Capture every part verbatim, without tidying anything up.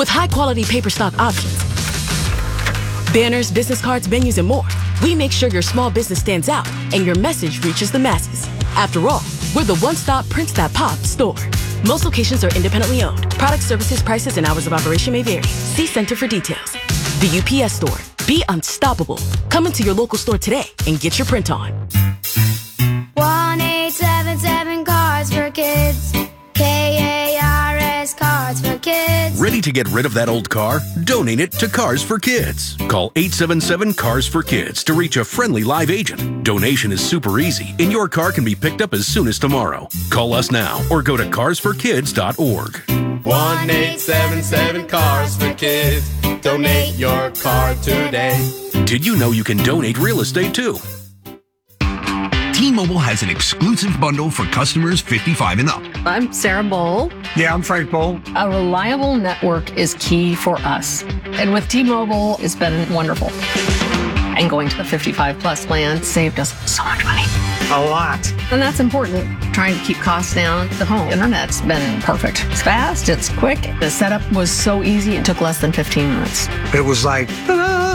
With high-quality paper stock options, banners, business cards, menus, and more, we make sure your small business stands out and your message reaches the masses. After all, we're the one-stop prints that pop store. Most locations are independently owned. Product, services, prices, and hours of operation may vary. See Center for details. The U P S Store. Be unstoppable. Come into your local store today and get your print on. one eight seven seven Cars for Kids. K A R S Cars for Kids. Ready to get rid of that old car? Donate it to Cars for Kids. Call eight seven seven Cars for Kids to reach a friendly live agent. Donation is super easy, and your car can be picked up as soon as tomorrow. Call us now or go to cars for kids dot org. one eight seven seven Cars for Kids. Donate your car today. Did you know you can donate real estate too? T-Mobile has an exclusive bundle for customers fifty-five and up. I'm Sarah Bowl. Yeah, I'm Frank Bowl. A reliable network is key for us. And with T-Mobile, it's been wonderful. And going to the fifty-five plus plan saved us so much money. A lot. And that's important. Trying to keep costs down. The home internet's been perfect. It's fast, it's quick. The setup was so easy, it took less than fifteen minutes. It was like, ta-da!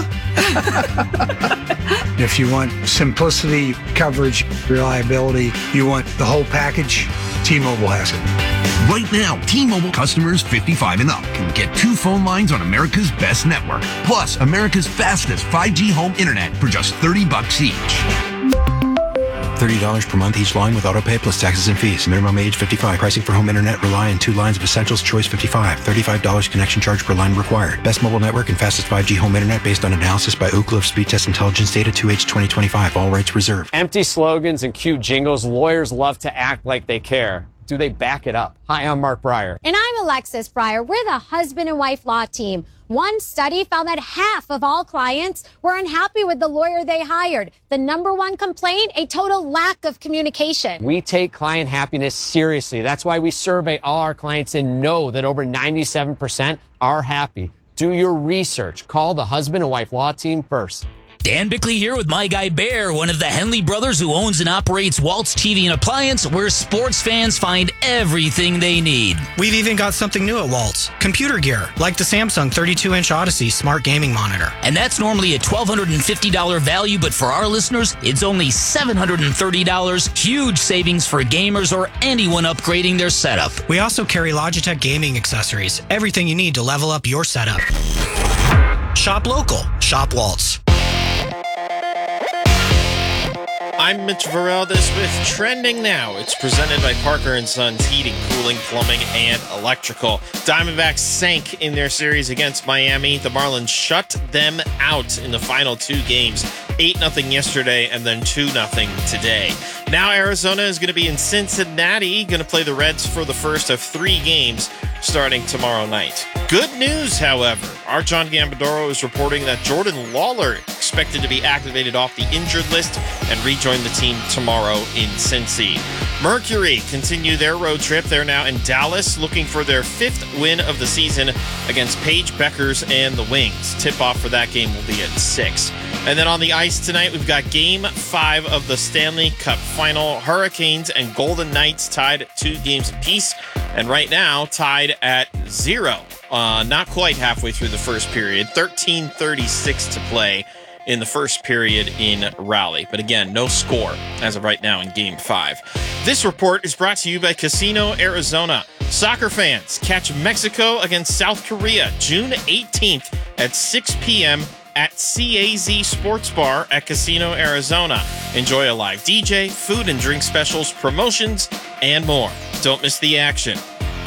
If you want simplicity, coverage, reliability, you want the whole package, T-Mobile has it. Right now, T-Mobile customers fifty-five and up can get two phone lines on America's best network, plus America's fastest five G home internet for just thirty bucks each. thirty dollars per month each line with autopay plus taxes and fees. Minimum age fifty-five. Pricing for home internet rely on two lines of Essentials Choice fifty-five. thirty-five dollars connection charge per line required. Best mobile network and fastest five G home internet based on analysis by Ookla of Speed Test Intelligence data two H twenty twenty-five. All rights reserved. Empty slogans and cute jingles. Lawyers love to act like they care. Do they back it up? Hi, I'm Mark Breyer. And I'm Alexis Breyer. We're the husband and wife law team. One study found that half of all clients were unhappy with the lawyer they hired. The number one complaint, a total lack of communication. We take client happiness seriously. That's why we survey all our clients and know that over ninety-seven percent are happy. Do your research. Call the husband and wife law team first. Dan Bickley here with my guy Bear, one of the Henley brothers who owns and operates Waltz T V and Appliance, where sports fans find everything they need. We've even got something new at Waltz. Computer gear, like the Samsung thirty-two inch Odyssey smart gaming monitor. And that's normally a twelve fifty dollars value, but for our listeners, it's only seven hundred thirty dollars. Huge savings for gamers or anyone upgrading their setup. We also carry Logitech gaming accessories. Everything you need to level up your setup. Shop local. Shop Waltz. I'm Mitch Varel. This with Trending Now. It's presented by Parker and Sons Heating, Cooling, Plumbing, and Electrical. Diamondbacks sank in their series against Miami. The Marlins shut them out in the final two games. eight nothing yesterday and then two nothing today. Now Arizona is going to be in Cincinnati, going to play the Reds for the first of three games starting tomorrow night. Good news, however. Our John Gambadoro is reporting that Jordan Lawler expected to be activated off the injured list and rejoin the team tomorrow in Cincy. Mercury continue their road trip. They're now in Dallas looking for their fifth win of the season against Paige Beckers and the Wings. Tip-off for that game will be at six. And then on the ice tonight, we've got Game five of the Stanley Cup Final. Hurricanes and Golden Knights tied at two games apiece. And right now, tied at zero. Uh, not quite halfway through the first period. thirteen thirty-six to play in the first period in Raleigh. But again, no score as of right now in Game five. This report is brought to you by Casino Arizona. Soccer fans, catch Mexico against South Korea June eighteenth at six p.m. at C A Z Sports Bar at Casino Arizona. Enjoy a live D J, food and drink specials, promotions, and more. Don't miss the action.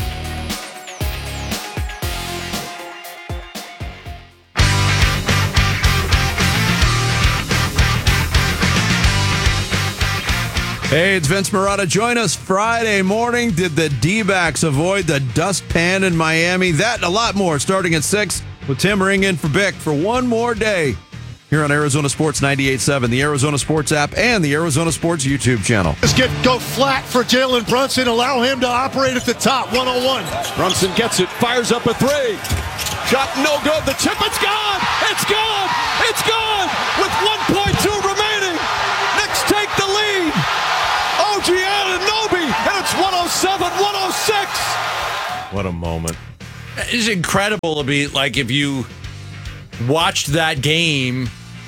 Hey, it's Vince Marotta. Join us Friday morning. Did the D-backs avoid the dustpan in Miami? That and a lot more starting at six with Tim Ring in for Bick for one more day here on Arizona Sports ninety-eight point seven, the Arizona Sports app, and the Arizona Sports YouTube channel. Let's get go flat for Jalen Brunson. Allow him to operate at the top. one oh one. Brunson gets it. Fires up a three. Shot no good. The chip, it's gone. It's gone. It's gone. With one point two remaining. Knicks take the lead. O G Anunoby, and it's one oh seven one oh six. What a moment. It's incredible to be like if you watched that game.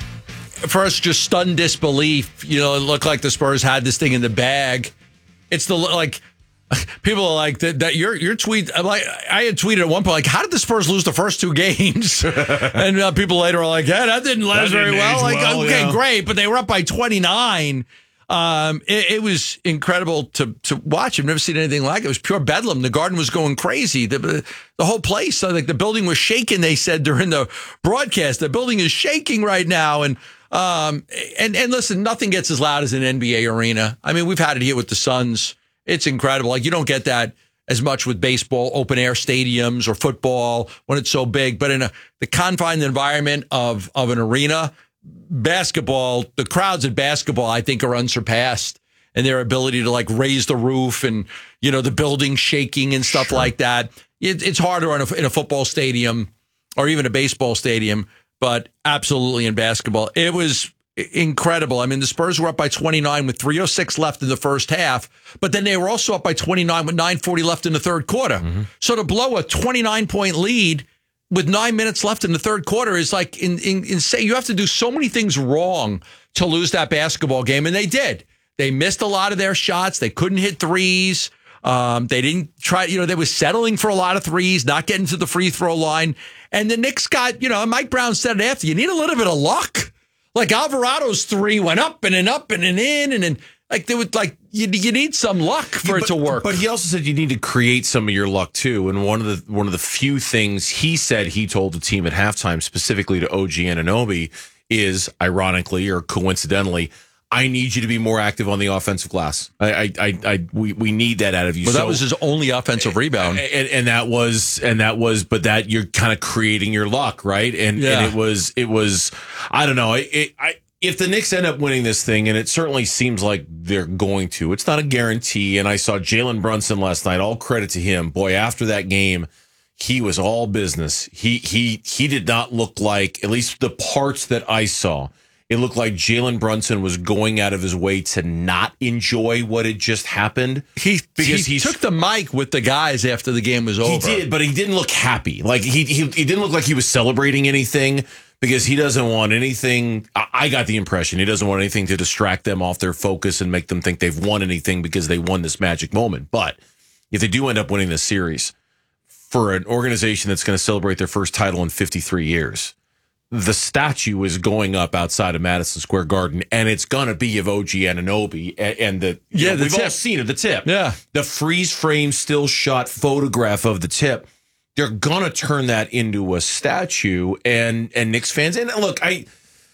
First, just stunned disbelief. You know, it looked like the Spurs had this thing in the bag. It's the like people are like that. that your your tweet. I'm like I had tweeted at one point like, how did the Spurs lose the first two games? And uh, people later are like, yeah, that didn't last that very didn't well. age Like, well, okay, yeah. great, but they were up by twenty-nine. Um, it, it was incredible to to watch. I've never seen anything like it. It was pure bedlam. The Garden was going crazy. The the whole place, so like the building was shaking. They said during the broadcast, the building is shaking right now. And um and and listen, nothing gets as loud as an N B A arena. I mean, we've had it here with the Suns. It's incredible. Like you don't get that as much with baseball, open air stadiums, or football when it's so big. But in a, the confined environment of of an arena. Basketball, the crowds at basketball, I think, are unsurpassed in their ability to like raise the roof and, you know, the building shaking and stuff sure. like that. It, it's harder in a, in a football stadium or even a baseball stadium, but absolutely in basketball. It was incredible. I mean, the Spurs were up by twenty-nine with three oh six left in the first half, but then they were also up by twenty-nine with nine forty left in the third quarter. Mm-hmm. So to blow a twenty-nine point lead with nine minutes left in the third quarter is like in, in, insane. You have to do so many things wrong to lose that basketball game, and they did. They missed a lot of their shots. They couldn't hit threes. Um, they didn't try, you know, they were settling for a lot of threes, not getting to the free throw line. And the Knicks got, you know, Mike Brown said it after, you need a little bit of luck. Like Alvarado's three went up and then up and then in and then like they would like you, you need some luck for yeah, it but, to work. But he also said you need to create some of your luck too. And one of the one of the few things he said he told the team at halftime, specifically to O G Anunoby, is ironically or coincidentally, I need you to be more active on the offensive glass. I, I, I, I we, we need that out of you. Well, so, that was his only offensive rebound, and, and that was, and that was, but that you're kind of creating your luck, right? And yeah. and it was, it was, I don't know. It, it, I if the Knicks end up winning this thing, and it certainly seems like they're going to, it's not a guarantee. And I saw Jalen Brunson last night. All credit to him, boy. After that game, he was all business. He he he did not look like, at least the parts that I saw. It looked like Jalen Brunson was going out of his way to not enjoy what had just happened. He because he took the mic with the guys after the game was over. He did, but he didn't look happy. Like he he, he didn't look like he was celebrating anything because he doesn't want anything. I, I got the impression he doesn't want anything to distract them off their focus and make them think they've won anything because they won this magic moment. But if they do end up winning this series, for an organization that's going to celebrate their first title in fifty-three years, the statue is going up outside of Madison Square Garden, and it's going to be of O G Anunoby. And, and the yeah, know, the we've tip. all seen it, the tip. Yeah. The freeze frame still shot photograph of the tip. They're going to turn that into a statue, and and Knicks fans. And look, I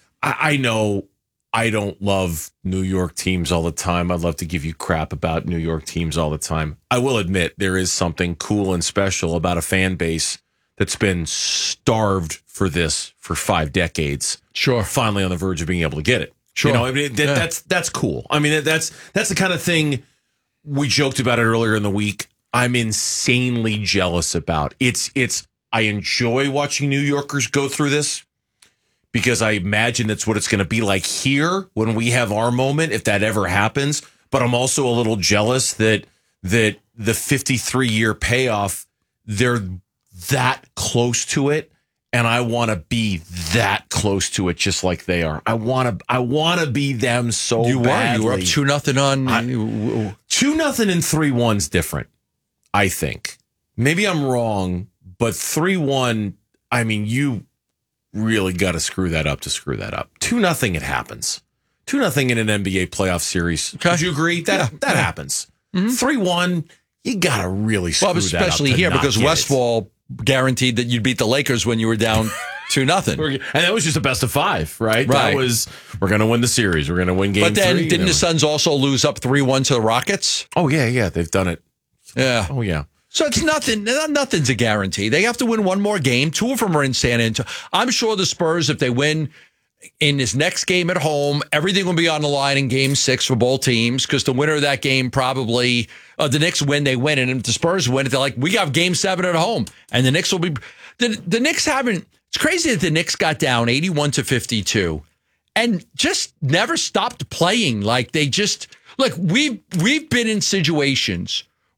I know I don't love New York teams all the time. I'd love to give you crap about New York teams all the time. I will admit there is something cool and special about a fan base that's been starved for this for five decades. Sure. Finally on the verge of being able to get it. Sure. You know, I mean, that, yeah. that's that's cool. I mean, that's that's the kind of thing we joked about it earlier in the week. I'm insanely jealous about. It's it's I enjoy watching New Yorkers go through this because I imagine that's what it's going to be like here when we have our moment, if that ever happens. But I'm also a little jealous that that the fifty-three year payoff, they're that close to it, and I want to be that close to it, just like they are. I want to. I want to be them so. You badly. were. You were up two nothing on I, two nothing and three one's different. I think maybe I'm wrong, but three one. I mean, you really got to screw that up to screw that up. Two nothing. It happens. Two nothing in an N B A playoff series. Okay. Would you agree that yeah. that yeah. happens? Three mm-hmm. one. You got to really screw well, that up. Especially here because get Westfall it. guaranteed that you'd beat the Lakers when you were down two nothing, and that was just a best of five, right? Right. That was we're going to win the series. We're going to win game. But then three, didn't you know. the Suns also lose up three one to the Rockets? Oh yeah, yeah, they've done it. Yeah. Oh yeah. So it's nothing. Nothing's a guarantee. They have to win one more game. Two of them are in San Antonio. I'm sure the Spurs, if they win in this next game at home, everything will be on the line in game six for both teams because the winner of that game probably, uh, the Knicks win, they win. And if the Spurs win, they're like, we got game seven at home. And the Knicks will be, the, the Knicks haven't, it's crazy that the Knicks got down eighty-one to fifty-two and just never stopped playing. Like they just, look, we've, we've been in situations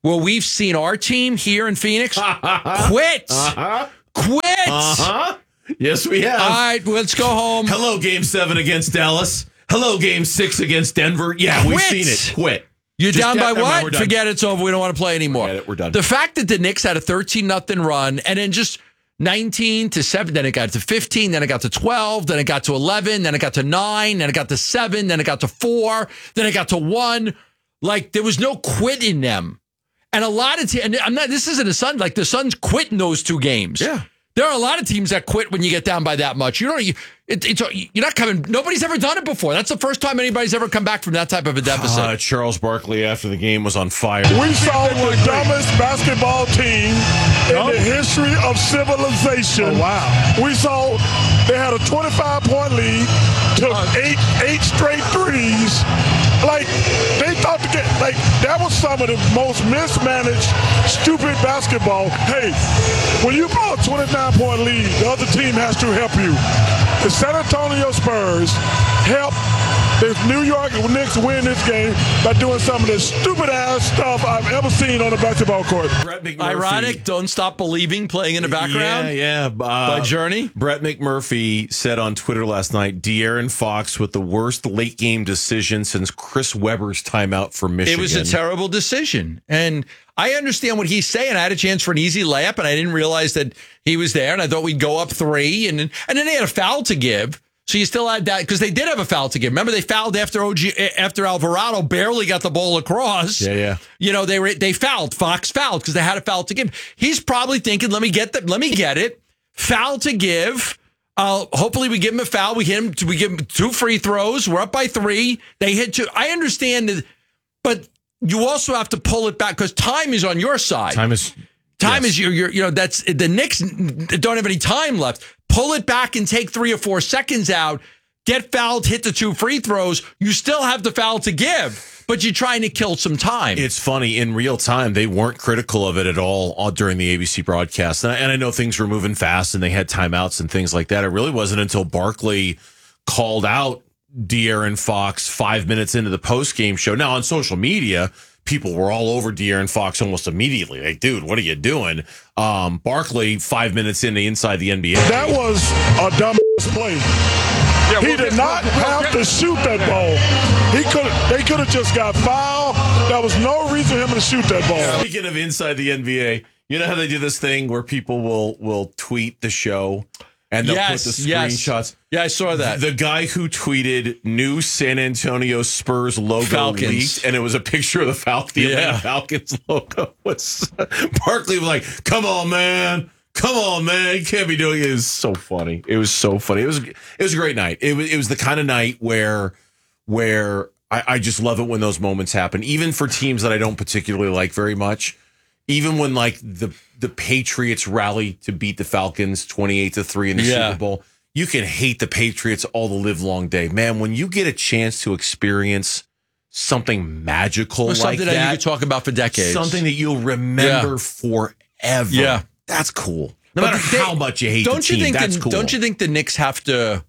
Well, we've seen our team here in Phoenix quit. Uh-huh. Quit. Uh-huh. Yes, we have. All right, let's go home. Hello, Game seven against Dallas. Hello, Game six against Denver. Yeah, Quit. we've seen it. Quit. You're Just down by never mind, we're what? done. Forget it, it's over. We don't want to play anymore. Forget it, we're done. The fact that the Knicks had a thirteen nothing run and then just nineteen to seven, then it got to fifteen, then it got to twelve, then it got to eleven, then it got to nine, then it got to seven, then it got to four, then it got to one. Like, there was no quit in them. And a lot of teams, and I'm not, this isn't a Sun, like the Suns quit in those two games. Yeah. There are a lot of teams that quit when you get down by that much. You don't, you, it, it's, you're not coming, nobody's ever done it before. That's the first time anybody's ever come back from that type of a deficit. Uh, Charles Barkley after the game was on fire. We saw the dumbest basketball team in the history of civilization. Oh, wow. We saw they had a twenty-five point lead, took eight eight straight threes. Like, they thought to get, like, that was some of the most mismanaged, stupid basketball. Hey, when you blow a twenty-nine point lead, the other team has to help you. The San Antonio Spurs help the New York Knicks win this game by doing some of the stupid-ass stuff I've ever seen on a basketball court. Brett McMurphy. Ironic, Don't Stop Believing playing in the background. Yeah, yeah. Uh, by Journey. Brett McMurphy said on Twitter last night, De'Aaron Fox with the worst late-game decision since Chris Webber's timeout for Michigan. It was a terrible decision. And I understand what he's saying. I had a chance for an easy layup, and I didn't realize that he was there, and I thought we'd go up three, and, and then they had a foul to give. So you still had that, because they did have a foul to give. Remember, they fouled after O G, after Alvarado barely got the ball across. Yeah, yeah. You know, they were they fouled. Fox fouled because they had a foul to give. He's probably thinking, let me get the, let me get it. Foul to give. Uh, hopefully we give him a foul. We hit him. We give him two free throws. We're up by three. They hit two. I understand that, but you also have to pull it back because time is on your side. Time is time yes. is your, your you know that's the Knicks don't have any time left. Pull it back and take three or four seconds out. Get fouled, hit the two free throws. You still have the foul to give, but you're trying to kill some time. It's funny, in real time, they weren't critical of it at all, all during the A B C broadcast. And I, and I know things were moving fast and they had timeouts and things like that. It really wasn't until Barkley called out De'Aaron Fox five minutes into the post-game show. Now, on social media, people were all over De'Aaron Fox almost immediately. Like, dude, what are you doing? Um, Barkley, five minutes into Inside the N B A. That was a dumb play. Yeah, he we'll did get, not we'll, we'll have get. to shoot that ball. He could. They could have just got fouled. There was no reason for him to shoot that ball. Speaking of Inside the N B A, you know how they do this thing where people will will tweet the show and they'll yes, put the yes. screenshots. Yeah, I saw that. The guy who tweeted new San Antonio Spurs logo Falcons. leaked, and it was a picture of the, Fal- the Yeah. Atlanta Falcons logo. Was Barkley was like, "Come on, man." Come on, man! You can't be doing it. It was so funny. It was so funny. It was it was a great night. It was it was the kind of night where where I, I just love it when those moments happen, even for teams that I don't particularly like very much. Even when like the the Patriots rally to beat the Falcons twenty-eight to three in the Yeah. Super Bowl, you can hate the Patriots all the live long day. Man, when you get a chance to experience something magical Or like something that, that, you could talk about for decades. something that you'll remember Yeah. forever. Yeah. That's cool. No But matter they- how much you hate don't the team, you think that's the, cool. Don't you think the Knicks have to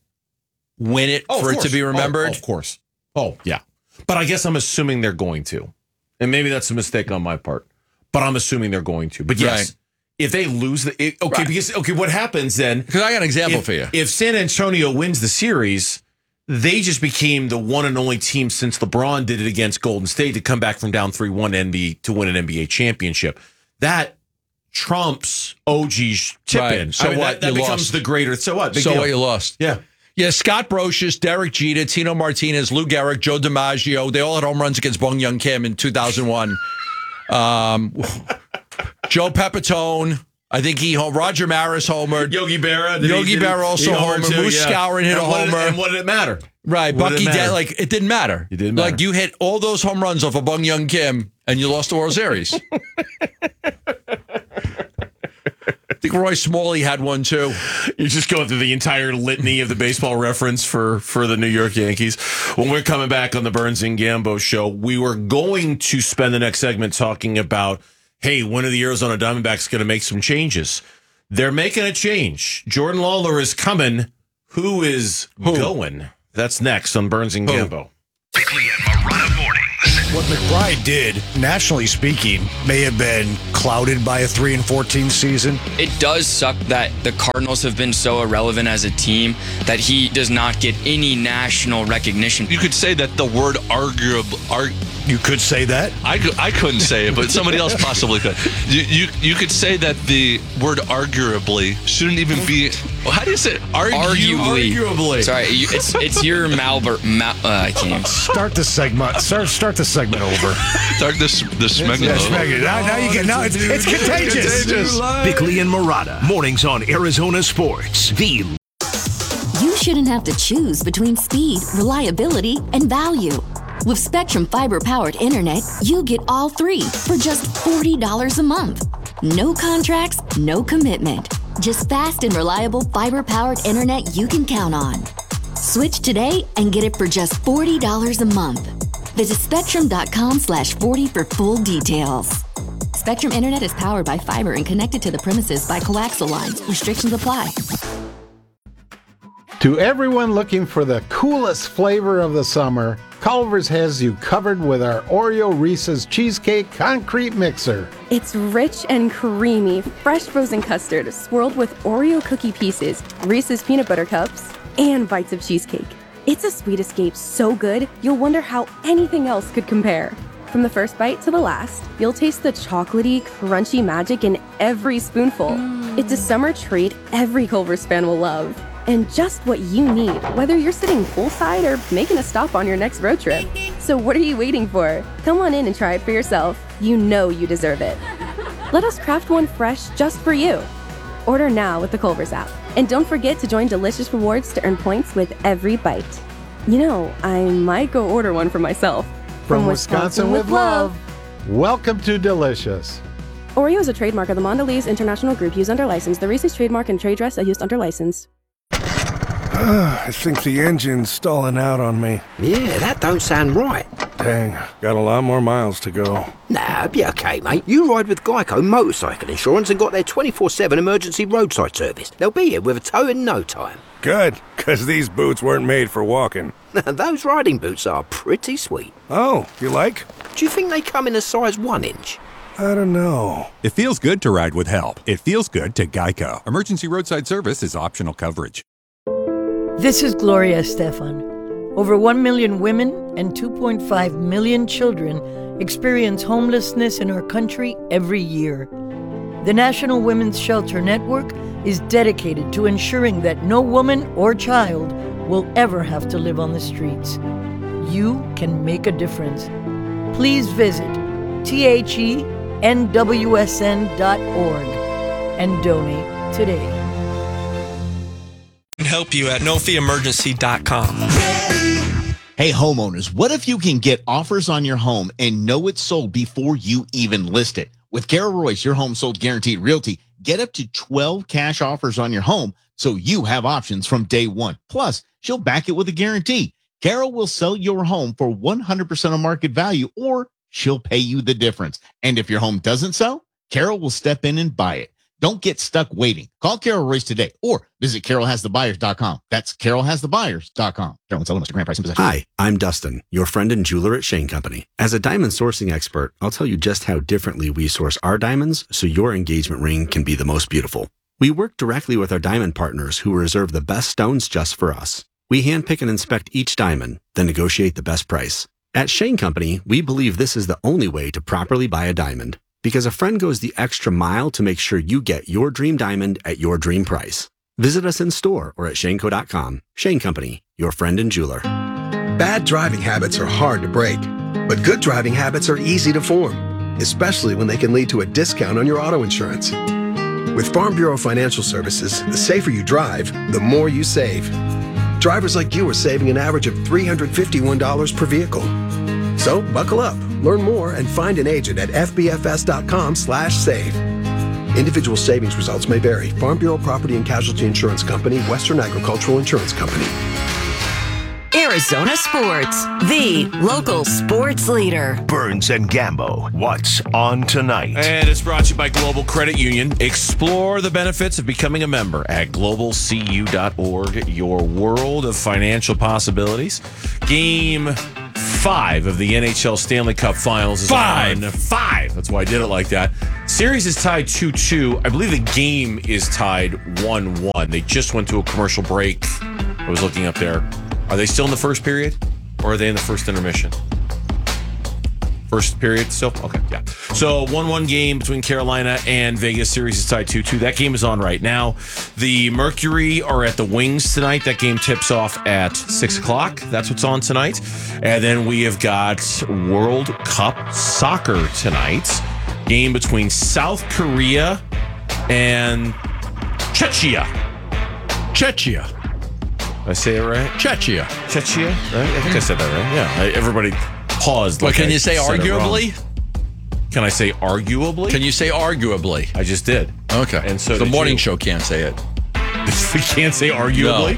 win it Oh, of for it to course. be Oh, remembered? oh, of course. Oh, yeah. But I guess I'm assuming they're going to. And maybe that's a mistake on my part. But I'm assuming they're going to. But yes, Right. if they lose the it, okay, Right. because okay, what happens then? Because I got an example if, for you. If San Antonio wins the series, they just became the one and only team since LeBron did it against Golden State to come back from down three one N B A to win an N B A championship. That trumps O G's chip Right. in. So I mean, what? That, that You becomes lost. the greater. So what? Big so deal. what, you lost? Yeah. Yeah, Scott Brocious, Derek Jeter, Tino Martinez, Lou Gehrig, Joe DiMaggio, they all had home runs against Bong Young Kim in two thousand one. Um, Joe Pepitone, I think he home. Roger Maris homered. Yogi Berra. did he- Yogi did he- Berra also he homered homered. too, Moose yeah. Scourin hit and a what did- homer. and what did it matter? Right, What did Bucky it matter? Dent, like it didn't matter. It didn't matter. Like you hit all those home runs off of Bong Young Kim, and you lost the World Series. I think Roy Smalley had one too. You're just going through the entire litany of the baseball reference for, for the New York Yankees. When we're coming back on the Burns and Gambo show, we were going to spend the next segment talking about, hey, when are the Arizona Diamondbacks going to make some changes? They're making a change. Jordan Lawler is coming. Who is Who? going? That's next on Burns and Who? Gambo. Bickley and Marotta mornings. What McBride did, nationally speaking, may have been clouded by a three and fourteen season. It does suck that the Cardinals have been so irrelevant as a team that he does not get any national recognition. You could say that the word arguable. Arg- you could say that? I, I couldn't say it, but somebody else possibly could. You, you you could say that the word arguably shouldn't even be. Well, how do you say it? Argue, Arguably. Arguably. Sorry, you, it's it's your Malbert. Mal, uh, I can't. Start the segment. Start start the segment over. Start this the segment. Yeah, segment. Now, now you get now it's, it's contagious. contagious. Bickley and Murata, mornings on Arizona Sports. The You shouldn't have to choose between speed, reliability, and value. With Spectrum fiber-powered internet, you get all three for just forty dollars a month. No contracts, no commitment. Just fast and reliable fiber-powered internet you can count on. Switch today and get it for just forty dollars a month. Visit spectrum.com slash 40 for full details. Spectrum Internet is powered by fiber and connected to the premises by coaxial lines. Restrictions apply. To everyone looking for the coolest flavor of the summer, Culver's has you covered with our Oreo Reese's Cheesecake Concrete Mixer. It's rich and creamy, fresh frozen custard swirled with Oreo cookie pieces, Reese's peanut butter cups, and bites of cheesecake. It's a sweet escape so good, you'll wonder how anything else could compare. From the first bite to the last, you'll taste the chocolatey, crunchy magic in every spoonful. Mm. It's a summer treat every Culver's fan will love. And just what you need, whether you're sitting poolside or making a stop on your next road trip. So what are you waiting for? Come on in and try it for yourself. You know you deserve it. Let us craft one fresh just for you. Order now with the Culver's app. And don't forget to join Delicious Rewards to earn points with every bite. You know, I might go order one for myself. From, From Wisconsin, Wisconsin with love. Welcome to Delicious. Oreo is a trademark of the Mondelez International Group used under license. The Reese's trademark and trade dress are used under license. I think the engine's stalling out on me. Yeah, that don't sound right. Dang, got a lot more miles to go. Nah, it'll be okay, mate. You ride with Geico Motorcycle Insurance and got their twenty-four seven emergency roadside service. They'll be here with a tow in no time. Good, because these boots weren't made for walking. Those riding boots are pretty sweet. Oh, you like? Do you think they come in a size one inch? I don't know. It feels good to ride with help. It feels good to Geico. Emergency roadside service is optional coverage. This is Gloria Estefan. Over one million women and two point five million children experience homelessness in our country every year. The National Women's Shelter Network is dedicated to ensuring that no woman or child will ever have to live on the streets. You can make a difference. Please visit T H E N W S N dot org and donate today. Help you at no fee emergency dot com. Hey homeowners, what if you can get offers on your home and know it's sold before you even list it? With Carol Royce, your home sold guaranteed realty, get up to twelve cash offers on your home so you have options from day one. Plus, she'll back it with a guarantee. Carol will sell your home for one hundred percent of market value, or she'll pay you the difference. And if your home doesn't sell, Carol will step in and buy it. Don't get stuck waiting. Call Carol Royce today or visit carol has the buyers dot com. That's carol has the buyers dot com. Carol, sell Mister Grand Price and possession. Hi, I'm Dustin, your friend and jeweler at Shane Company. As a diamond sourcing expert, I'll tell you just how differently we source our diamonds so your engagement ring can be the most beautiful. We work directly with our diamond partners who reserve the best stones just for us. We handpick and inspect each diamond, then negotiate the best price. At Shane Company, we believe this is the only way to properly buy a diamond, because a friend goes the extra mile to make sure you get your dream diamond at your dream price. Visit us in store or at shane co dot com. Shane Company, your friend and jeweler. Bad driving habits are hard to break, but good driving habits are easy to form, especially when they can lead to a discount on your auto insurance. With Farm Bureau Financial Services, the safer you drive, the more you save. Drivers like you are saving an average of three hundred fifty-one dollars per vehicle. So buckle up, learn more, and find an agent at f b f s dot com slash save. Individual savings results may vary. Farm Bureau Property and Casualty Insurance Company, Western Agricultural Insurance Company. Arizona Sports, the local sports leader. Burns and Gambo, what's on tonight? And it's brought to you by Global Credit Union. Explore the benefits of becoming a member at global c u dot org, your world of financial possibilities. Game five of the N H L Stanley Cup Finals is Five. on. Five. That's why I did it like that. Series is tied two two. I believe the game is tied one one. They just went to a commercial break. I was looking up there. Are they still in the first period? Or are they in the first intermission? First period still? Okay, yeah. So one one game between Carolina and Vegas. Series is tied two two. That game is on right now. The Mercury are at the Wings tonight. That game tips off at six o'clock. That's what's on tonight. And then we have got World Cup soccer tonight. Game between South Korea and Czechia. Czechia. Did I say it right? Czechia. Czechia? Right? I think I said that right. Yeah. I, everybody paused. Well, Like can I you say said it wrong. arguably? Can I say arguably? Can you say arguably? I just did. Okay. And so the did morning you. show can't say it. We can't say arguably?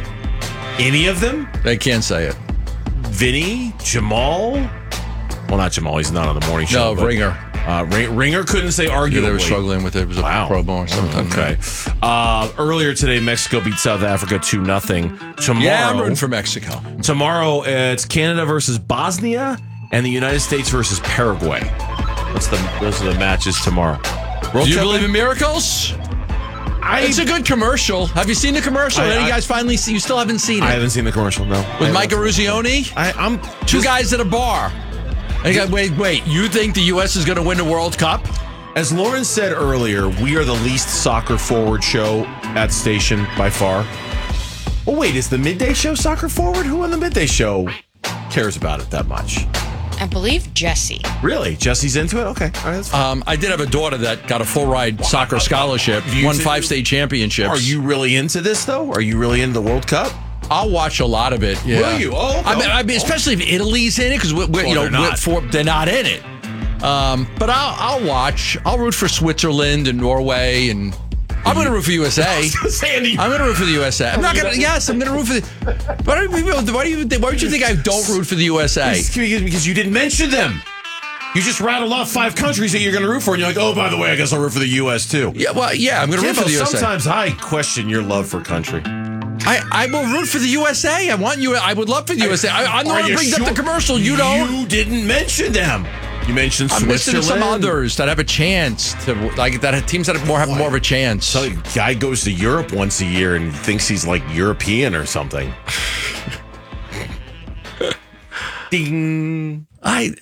Any of them? They can't say it. Vinny? Jamal? Well, not Jamal. He's not on the morning show. No, but, Ringer. Uh, Ring, Ringer couldn't say arguably. Yeah, they were struggling with it. It was a Wow. pro bono or something. Okay. Uh, earlier today, Mexico beat South Africa two nothing. Tomorrow, Yeah, I'm rooting for Mexico. Tomorrow, it's Canada versus Bosnia and the United States versus Paraguay. That's the those are the matches tomorrow. World Do you Cup- believe in miracles? I, It's a good commercial. Have you seen the commercial? I- Any of I- you guys finally see? You still haven't seen it? I haven't seen the commercial. No. With I Mike haven't. Eruzione? I, I'm Two just- guys at a bar. And you got, wait, wait. You think the U S is going to win the World Cup? As Lauren said earlier, we are the least soccer forward show at the station by far. Well, wait, is the midday show soccer forward? Who on the midday show cares about it that much? I believe Jesse. Really? Jesse's into it? Okay. All right, that's fine. Um, I did have a daughter that got a full ride soccer scholarship, You won two- five state championships. Are you really into this, though? Are you really into the World Cup? I'll watch a lot of it. Yeah. Will you? Oh, okay. I mean, I mean, especially if Italy's in it, because we're, we're, you Well, know they're we're not. for, they're not in it. Um, but I'll I'll watch. I'll root for Switzerland and Norway, and I'm going to root for U S A. I'm going to root for the U S A. I'm not going to. Yes, I'm going to root for the. Why do you? Why do you? Why would you think I don't root for the U S A? Because because you didn't mention them. You just rattled off five countries that you're going to root for, and you're like, oh, by the way, I guess I'll root for the U S too. Yeah, well, yeah, I'm going to root for the U S A. Sometimes I question your love for country. I, I will root for the U S A. I want you. I would love for the U S A. I, I'm the Are one who you brings sure? up the commercial. You don't. You didn't mention them. You mentioned I'm missing Switzerland. some others that have a chance to like that have teams that have more have more of a chance. So a guy goes to Europe once a year and thinks he's like European or something. Ding. I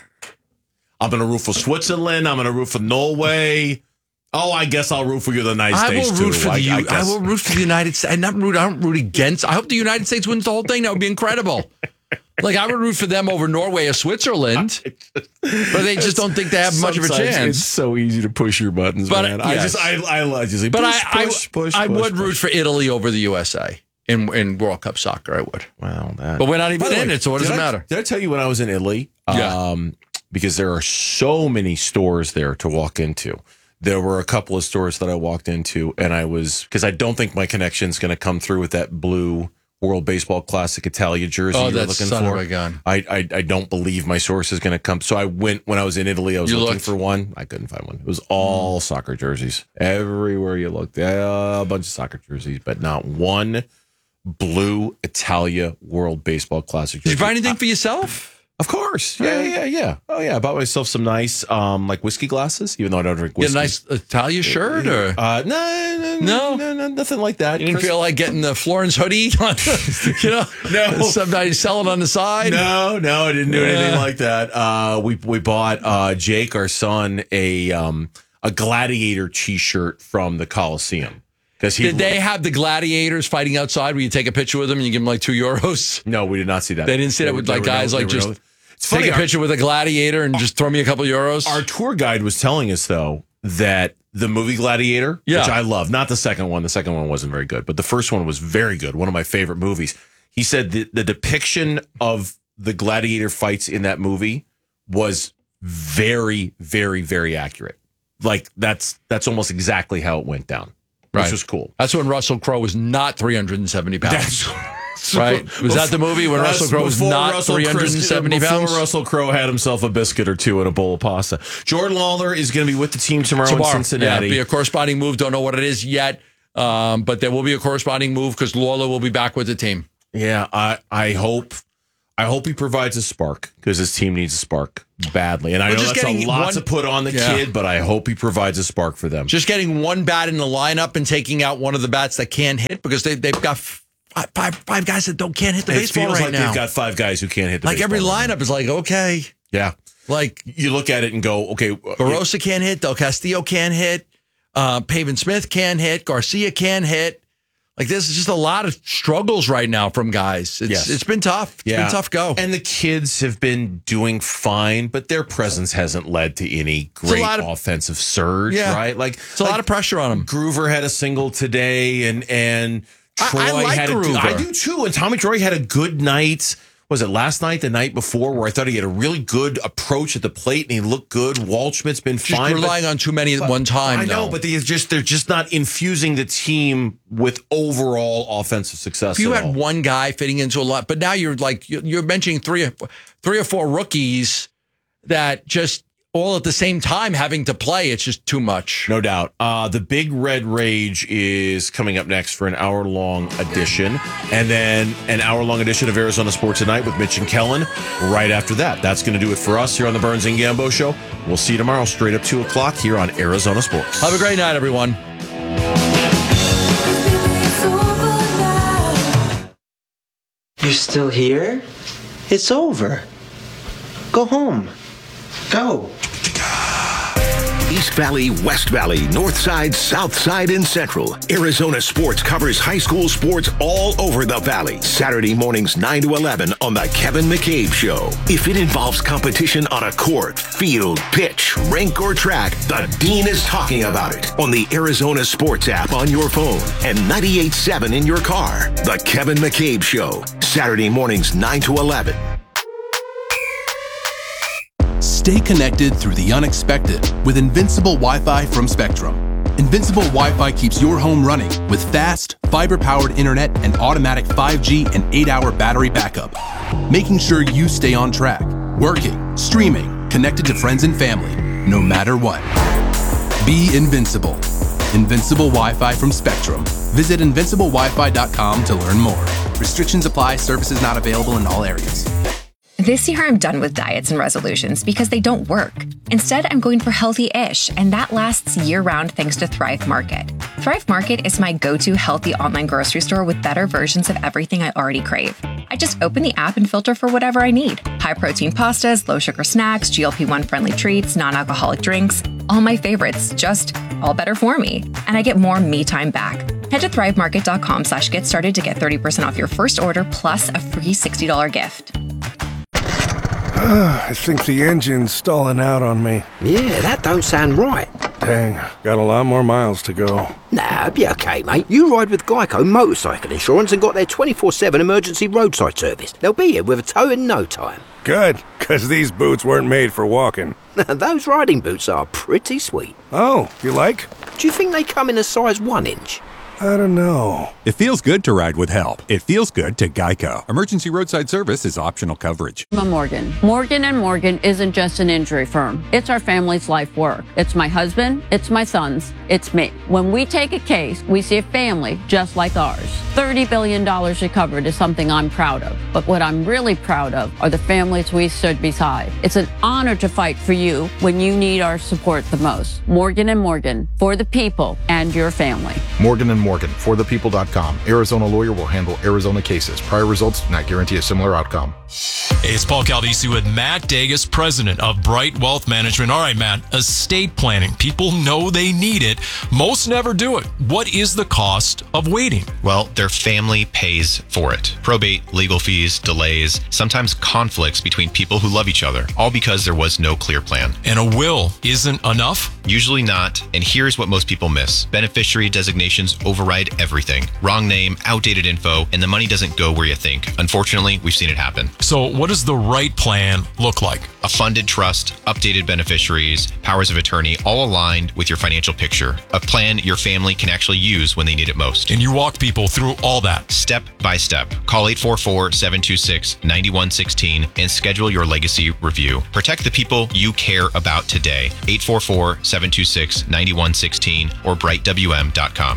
I'm gonna root for Switzerland. I'm gonna root for Norway. Oh, I guess I'll root for you the United I States will too. root for the I, U- I I, guess. will root for the United States. I'm not root. I don't root against. I hope the United States wins the whole thing. That would be incredible. Like I would root for them over Norway or Switzerland, but they just don't think they have much of a Sometimes chance. It's so easy to push your buttons, But, man. I yes. just, I, I, I just, like, But push, I, push, I, push, I push, would push. root for Italy over the U S A in in World Cup soccer. I would. Wow, that. But we're not even By the in way, it, so what does did it I- matter? Did I tell you when I was in Italy? Yeah. Um, because there are so many stores there to walk into. There were a couple of stores that I walked into, and I was because I don't think my connection's going to come through with that blue World Baseball Classic Italia jersey Oh, you're that looking son for. of a gun. I, I I don't believe my source is going to come. So I went when I was in Italy. I was You looking looked? for one. I couldn't find one. It was all soccer jerseys everywhere you looked. Yeah, a bunch of soccer jerseys, but not one blue Italia World Baseball Classic Did jersey. you buy anything for yourself? Of course. Yeah, yeah, yeah. Oh, yeah. I bought myself some nice, um, like whiskey glasses, even though I don't drink Get a whiskey. nice Italia shirt or Uh, no, no, no, no, no, nothing like that. You didn't Chris- feel like getting the Florence hoodie, you know? No. Somebody selling on the side. No, no, I didn't do anything Yeah. like that. Uh, we we bought uh, Jake, our son, a um, a gladiator T-shirt from the Coliseum because he. Did they have the gladiators fighting outside where you take a picture with them and you give them like two euros? No, we did not see that. They didn't see that There with were- like there were no- guys like there were just no- It's funny, take a our- picture with a gladiator and just throw me a couple euros. Our tour guide was telling us though that the movie Gladiator, Yeah. which I love, not the second one. The second one wasn't very good, but the first one was very good. One of my favorite movies. He said the, the depiction of the gladiator fights in that movie was very, very, very accurate. Like that's that's almost exactly how it went down, which Right. was cool. That's when Russell Crowe was not three hundred seventy pounds. Right? Was that the movie when That's Russell Crowe was before not Russell three hundred seventy Chris- pounds? Before Russell Crowe had himself a biscuit or two and a bowl of pasta. Jordan Lawler is going to be with the team tomorrow, Tomorrow. in Cincinnati. Yeah, be a corresponding move. Don't know what it is yet, um, but there will be a corresponding move because Lawler will be back with the team. Yeah, I I hope I hope he provides a spark because his team needs a spark badly. And I But know just that's a getting lot one- to put on the Yeah. kid, but I hope he provides a spark for them. Just getting one bat in the lineup and taking out one of the bats that can't hit because they, they've got five, five, five guys that don't can't hit the it baseball feels right like now. they've got five guys who can't hit the like every baseball right lineup is like, okay. now. Yeah. Like you look at it and go, okay. Barossa can't hit. Del Castillo can't hit. Uh, Pavin Smith can't hit. Garcia can't hit. Like this is just a lot of struggles right now from guys. It's Yes. it's been tough. It's Yeah. been tough go. And the kids have been doing fine, but their presence hasn't led to any a great lot of- offensive surge, Yeah. right? Like It's a lot of pressure on them. Groover had a single today, and and I- Troy I like had a, Groover. I do too. And Tommy Troy had a good night. Was it last night, the night before, where I thought he had a really good approach at the plate and he looked good. Waldschmidt's been Just fine. relying on too many at one time. I know, though. but they're just they're just not infusing the team with overall offensive success. If you at had all. one guy fitting into a lot, but now you're like you're you're mentioning three or three or four rookies that just all at the same time having to play. It's just too much. No doubt. Uh, the Big Red Rage is coming up next for an hour-long edition. And then an hour-long edition of Arizona Sports Tonight with Mitch and Kellen right after that. That's going to do it for us here on the Burns and Gambo Show. We'll see you tomorrow straight up two o'clock here on Arizona Sports. Have a great night, everyone. You're still here? It's over. Go home. Go. East Valley, West Valley, North Side, South Side, and Central. Arizona Sports covers high school sports all over the Valley. Saturday mornings nine to eleven on The Kevin McCabe Show. If it involves competition on a court, field, pitch, rink, or track, the Dean is talking about it on the Arizona Sports app on your phone and ninety-eight point seven in your car. The Kevin McCabe Show. Saturday mornings nine to eleven. Stay connected through the unexpected with Invincible Wi-Fi from Spectrum. Invincible Wi-Fi keeps your home running with fast, fiber-powered internet and automatic five G and eight hour battery backup, making sure you stay on track, working, streaming, connected to friends and family, no matter what. Be invincible. Invincible Wi-Fi from Spectrum. Visit invincible wi fi dot com to learn more. Restrictions apply. Services not available in all areas. This year, I'm done with diets and resolutions because they don't work. Instead, I'm going for healthy-ish, and that lasts year-round thanks to Thrive Market. Thrive Market is my go-to healthy online grocery store with better versions of everything I already crave. I just open the app and filter for whatever I need. High-protein pastas, low-sugar snacks, G L P one friendly treats, non-alcoholic drinks, all my favorites, just all better for me. And I get more me time back. Head to thrivemarket.com slash get started to get thirty percent off your first order plus a free sixty dollars gift. I think the engine's stalling out on me. Yeah, that don't sound right. Dang, got a lot more miles to go. Nah, be okay, mate. You ride with Geico Motorcycle Insurance and got their twenty-four seven emergency roadside service. They'll be here with a tow in no time. Good, because these boots weren't made for walking. Those riding boots are pretty sweet. Oh, you like? Do you think they come in a size one inch? I don't know. It feels good to ride with help. It feels good to Geico. Emergency roadside service is optional coverage. I'm Morgan. Morgan and Morgan isn't just an injury firm. It's our family's life work. It's my husband, it's my sons, it's me. When we take a case, we see a family just like ours. thirty billion dollars recovered is something I'm proud of. But what I'm really proud of are the families we stood beside. It's an honor to fight for you when you need our support the most. Morgan and Morgan, for the people and your family. Morgan and Morgan, for the people dot com. Arizona lawyer will handle Arizona cases. Prior results do not guarantee a similar outcome. Hey, it's Paul Caldisi with Matt Dagas, president of Bright Wealth Management. All right, Matt, estate planning. People know they need it. Most never do it. What is the cost of waiting? Well, their family pays for it. Probate, legal fees, delays, sometimes conflicts between people who love each other, all because there was no clear plan. And a will isn't enough? Usually not, and here's what most people miss. Beneficiary designations override everything. Wrong name, outdated info, and the money doesn't go where you think. Unfortunately, we've seen it happen. So what does the right plan look like? A funded trust, updated beneficiaries, powers of attorney, all aligned with your financial picture. A plan your family can actually use when they need it most. And you walk people through all that. Step by step. Call eight four four, seven two six, nine one one six and schedule your legacy review. Protect the people you care about today. eight four four, seven two six, nine one one six or bright w m dot com. Investment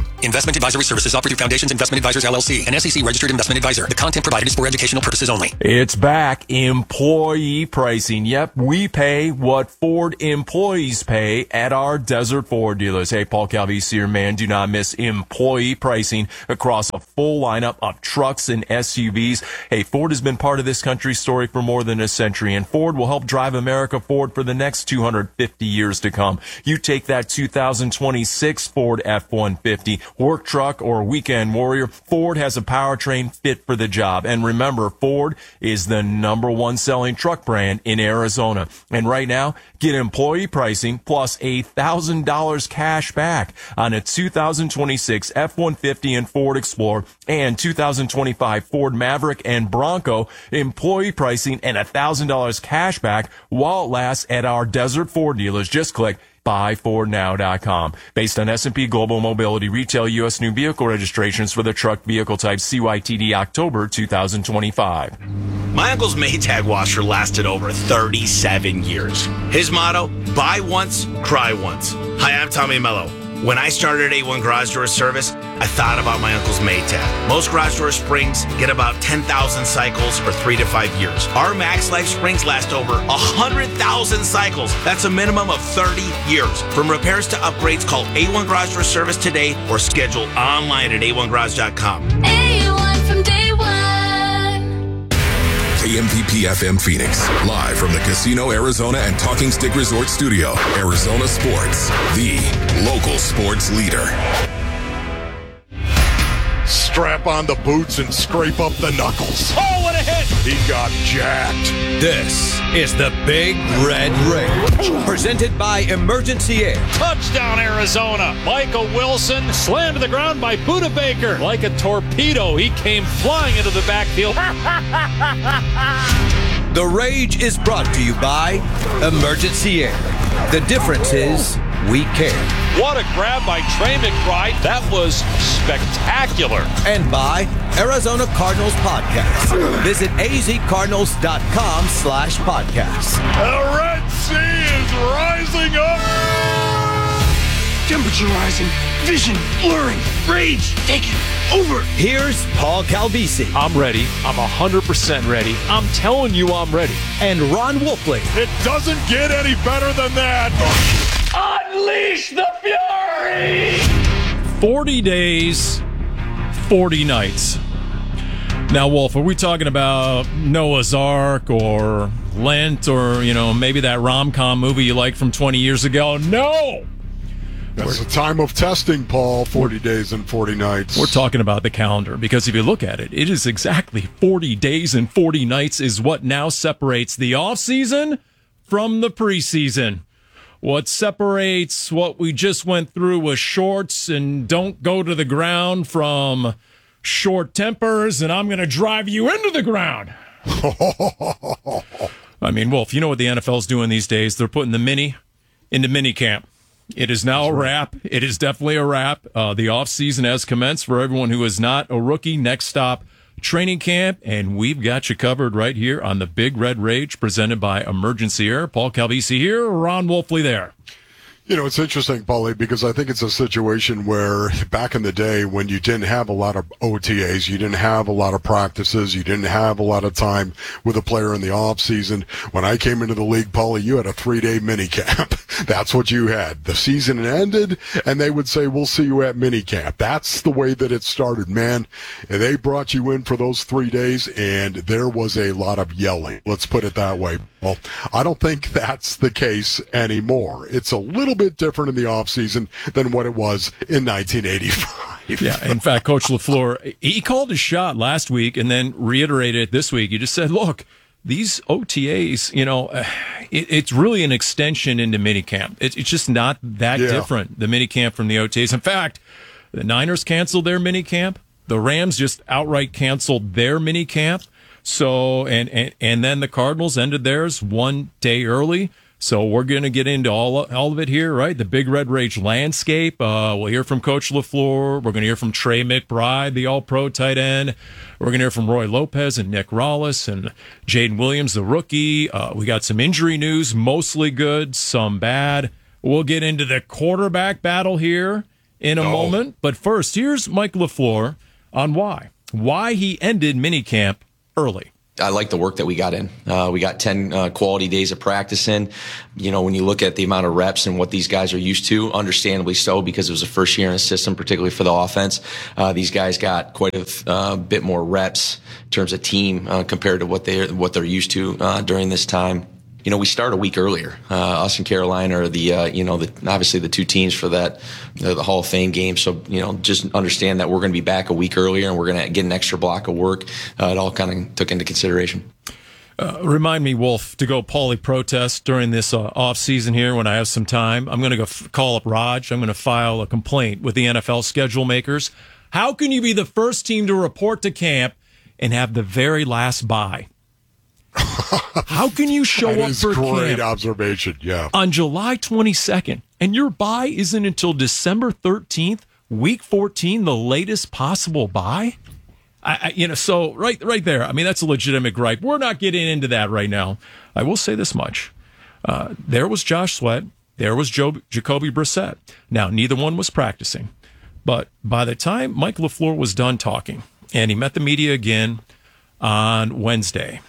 Investment advisory services offered through Foundations Investment Advisors, L L C, an S E C-registered investment advisor. The content provided is for educational purposes only. It's back. Employee pricing. Yep, we pay what Ford employees pay at our Desert Ford dealers. Hey, Paul Calvisi here, man. Do not miss employee pricing across a full lineup of trucks and S U Vs. Hey, Ford has been part of this country's story for more than a century, and Ford will help drive America forward for the next two hundred fifty years to come. You take that two thousand twenty-six Ford F one fifty, work truck, or weekend warrior, Ford has a powertrain fit for the job. And remember, Ford is the number one selling truck brand in Arizona. And right now, get employee pricing plus a thousand dollars cash back on a two thousand twenty-six F one fifty and Ford Explorer and two thousand twenty-five Ford Maverick and Bronco. Employee pricing and a thousand dollars cash back while it lasts at our Desert Ford dealers. Just click buy ford now dot com. Based on S and P Global Mobility Retail U S new vehicle registrations for the truck vehicle type C Y T D October two thousand twenty-five. My uncle's Maytag washer lasted over thirty-seven years. His motto, buy once, cry once. Hi, I'm Tommy Mello. When I started A one Garage Door Service, I thought about my uncle's Maytag. Most garage door springs get about ten thousand cycles for three to five years. Our Max Life springs last over one hundred thousand cycles. That's a minimum of thirty years. From repairs to upgrades, call A one Garage Door Service today or schedule online at A one garage dot com. A one from day one. K M P P F M Phoenix, live from the Casino Arizona and Talking Stick Resort Studio. Arizona Sports, the local sports leader. Strap on the boots and scrape up the knuckles. Oh, what a hit! He got jacked. This is the Big Red Rage, presented by Emergency Air. Touchdown, Arizona. Michael Wilson slammed to the ground by Buda Baker. Like a torpedo, he came flying into the backfield. The Rage is brought to you by Emergency Air. The difference is we care. What a grab by Trey McBride. That was spectacular. And by Arizona Cardinals Podcast. Visit azcardinals.com slash podcast. The Red Sea is rising up. Temperature rising. Vision blurring. Rage taking over. Here's Paul Calvisi. I'm ready. I'm one hundred percent ready. I'm telling you I'm ready. And Ron Wolfley. It doesn't get any better than that. Unleash the fury! forty days, forty nights. Now, Wolf, are we talking about Noah's Ark or Lent or, you know, maybe that rom-com movie you liked from twenty years ago? No! That's the time of testing, Paul. forty days and forty nights. We're talking about the calendar because if you look at it, it is exactly forty days and forty nights is what now separates the off-season from the preseason. What separates what we just went through with shorts and don't go to the ground from short tempers and I'm going to drive you into the ground. I mean, Wolf, you know what the N F L's doing these days? They're putting the mini into mini camp. It is now a wrap. It is definitely a wrap. Uh, the offseason has commenced for everyone who is not a rookie. Next stop, training camp, and we've got you covered right here on the Big Red Rage presented by Emergency Air. Paul Calvisi here, Ron Wolfley there. You know, it's interesting, Paulie, because I think it's a situation where back in the day when you didn't have a lot of O T As, you didn't have a lot of practices, you didn't have a lot of time with a player in the off season. When I came into the league, Paulie, you had a three-day minicamp. That's what you had. The season ended, and they would say, we'll see you at minicamp. That's the way that it started, man. And they brought you in for those three days, and there was a lot of yelling. Let's put it that way. Well, I don't think that's the case anymore. It's a little bit different in the offseason than what it was in nineteen eighty-five. Yeah, in fact, Coach LaFleur, he called his shot last week and then reiterated it this week. He just said, look, these O T As, you know, it, it's really an extension into minicamp. It, it's just not that Yeah. different, the minicamp from the O T As. In fact, the Niners canceled their minicamp. The Rams just outright canceled their minicamp. So, and, and, and then the Cardinals ended theirs one day early. So we're going to get into all, all of it here, right? The Big Red Rage landscape. Uh, we'll hear from Coach LaFleur. We're going to hear from Trey McBride, the all-pro tight end. We're going to hear from Roy Lopez and Nick Rollis and Jaden Williams, the rookie. Uh, we got some injury news, mostly good, some bad. We'll get into the quarterback battle here in a Oh. moment. But first, here's Mike LaFleur on why. Why he ended minicamp early. I like the work that we got in. Uh, we got ten uh, quality days of practice in. You know, when you look at the amount of reps and what these guys are used to, understandably so, because it was the first year in the system, particularly for the offense. Uh, these guys got quite a uh, bit more reps in terms of team uh, compared to what they're what they're used to uh, during this time. You know, we start a week earlier. Uh, us and Carolina are the, uh, you know, the, obviously the two teams for that, the, the Hall of Fame game. So, you know, just understand that we're going to be back a week earlier and we're going to get an extra block of work. Uh, it all kind of took into consideration. Uh, remind me, Wolf, to go Paulie protest during this uh, off season here when I have some time. I'm going to go f- call up Raj. I'm going to file a complaint with the N F L schedule makers. How can you be the first team to report to camp and have the very last bye? How can you show That up is for great camp observation, yeah. on July twenty-second and your bye isn't until December thirteenth, week fourteen, the latest possible bye? I, I, you know, so right, right there. I mean, that's a legitimate gripe. We're not getting into that right now. I will say this much: uh, there was Josh Sweat, there was Joe, Jacoby Brissett. Now, neither one was practicing, but by the time Mike LaFleur was done talking, and he met the media again on Wednesday,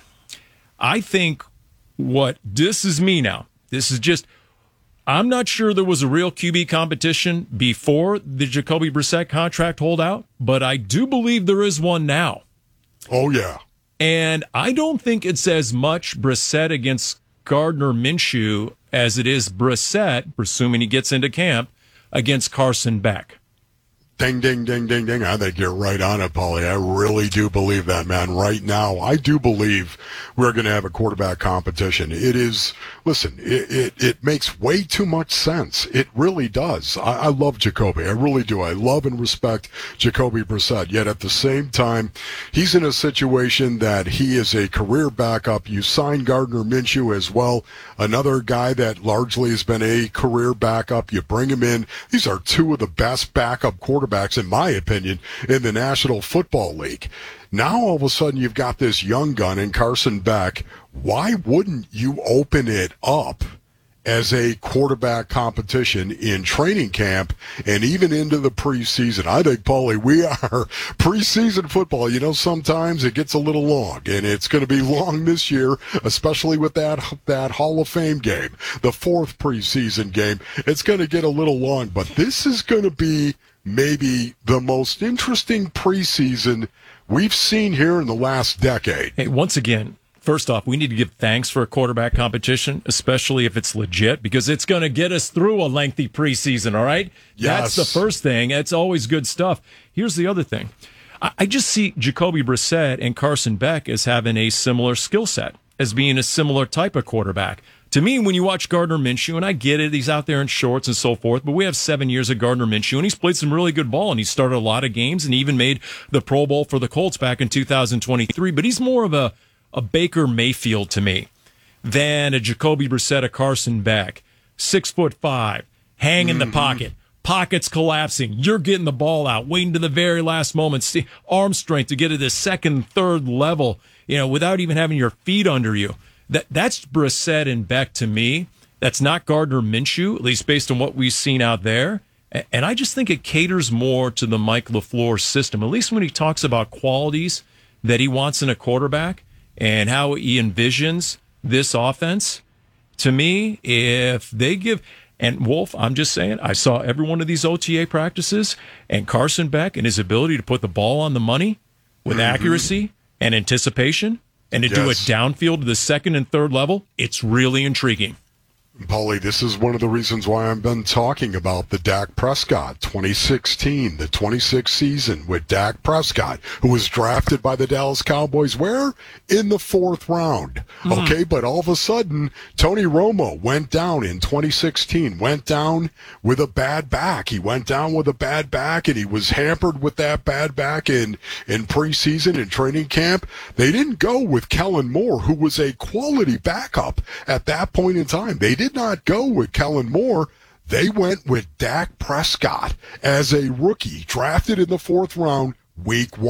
I think what this is me now. This is just. I'm not sure there was a real Q B competition before the Jacoby Brissett contract holdout, but I do believe there is one now. Oh, yeah. And I don't think it's as much Brissett against Gardner Minshew as it is Brissett, presuming he gets into camp, against Carson Beck. Ding, ding, ding, ding, ding. I think you're right on it, Paulie. I really do believe that, man. Right now, I do believe we're going to have a quarterback competition. It is, listen, it, it, it makes way too much sense. It really does. I, I love Jacoby. I really do. I love and respect Jacoby Brissett. Yet at the same time, he's in a situation that he is a career backup. You sign Gardner Minshew as well, another guy that largely has been a career backup. You bring him in. These are two of the best backup quarterbacks, in my opinion, in the National Football League. Now, all of a sudden, you've got this young gun in Carson Beck. Why wouldn't you open it up as a quarterback competition in training camp and even into the preseason? I think, Paulie, we are preseason football. You know, sometimes it gets a little long, and it's going to be long this year, especially with that that Hall of Fame game, the fourth preseason game. It's going to get a little long, but this is going to be maybe the most interesting preseason we've seen here in the last decade. Hey, once again, first off, we need to give thanks for a quarterback competition, especially if it's legit, because it's going to get us through a lengthy preseason, all right? Yes. That's the first thing. It's always good stuff. Here's the other thing. I, I just see Jacoby Brissett and Carson Beck as having a similar skill set, as being a similar type of quarterback. To me, when you watch Gardner Minshew, and I get it, he's out there in shorts and so forth, but we have seven years of Gardner Minshew, and he's played some really good ball, and he started a lot of games, and even made the Pro Bowl for the Colts back in two thousand twenty-three, but he's more of a, a Baker Mayfield to me than a Jacoby Brissett, a Carson Beck. Six foot five, hang in the mm-hmm. pocket, pockets collapsing, you're getting the ball out, waiting to the very last moment, see, arm strength to get to the second, third level, you know, without even having your feet under you. That That's Brissett and Beck to me. That's not Gardner Minshew, at least based on what we've seen out there. And I just think it caters more to the Mike LaFleur system, at least when he talks about qualities that he wants in a quarterback and how he envisions this offense. To me, if they give... And Wolf, I'm just saying, I saw every one of these O T A practices, and Carson Beck and his ability to put the ball on the money with mm-hmm. accuracy and anticipation, and to yes. do it downfield to the second and third level, it's really intriguing. Paulie, this is one of the reasons why I've been talking about the Dak Prescott twenty sixteen, the twenty-six season with Dak Prescott, who was drafted by the Dallas Cowboys where? In the fourth round. Mm-hmm. Okay, but all of a sudden, Tony Romo went down in twenty sixteen, went down with a bad back. He went down with a bad back, and he was hampered with that bad back in, in preseason and training camp. They didn't go with Kellen Moore, who was a quality backup at that point in time. They did not go with Kellen Moore. They went with Dak Prescott as a rookie, drafted in the fourth round, week one.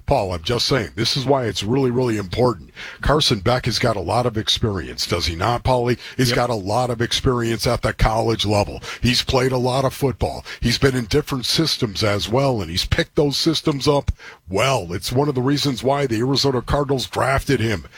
Paul, I'm just saying, this is why it's really, really important. Carson Beck has got a lot of experience, does he not, Paulie? He's yep. got a lot of experience at the college level. He's played a lot of football. He's been in different systems as well, and he's picked those systems up well. It's one of the reasons why the Arizona Cardinals drafted him